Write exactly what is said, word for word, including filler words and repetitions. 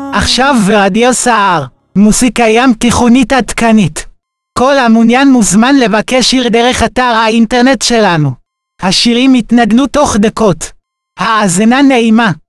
עכשיו ברדיו סער, מוסיקה ים תיכונית עדכנית. כל המעוניין מוזמן לבקש שיר דרך אתר האינטרנט שלנו. השירים יתנגנו תוך דקות. האזנה נעימה.